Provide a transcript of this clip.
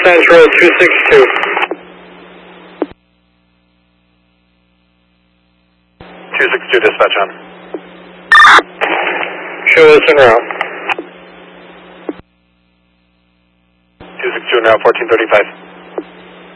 Science Road 262. 262 dispatch on. Show us en route. 262 now, 1435.